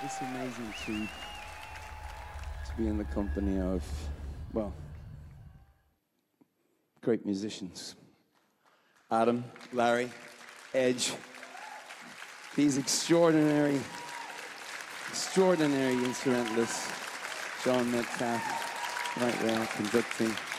It's amazing to be in the company of, well, great musicians. Adam, Larry, Edge, these extraordinary instrumentalists. John Metcalf, right there, conducting.